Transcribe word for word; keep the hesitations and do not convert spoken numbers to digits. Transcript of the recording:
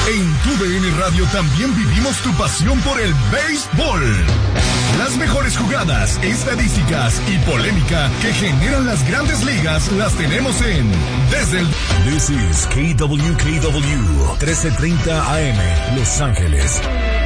En Tu D N Radio también vivimos tu pasión por el béisbol. Las mejores jugadas, estadísticas y polémica que generan las grandes ligas las tenemos en Desde el... This is K W K W trece treinta A M, Los Ángeles.